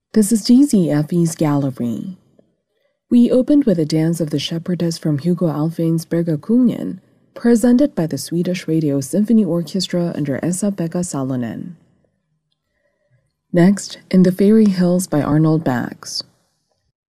This is DZFE's Gallery. We opened with a dance of the Shepherdess from Hugo Alfvén's Bergakungen, presented by the Swedish Radio Symphony Orchestra under Esa-Pekka Salonen. Next, In the Fairy Hills by Arnold Bax.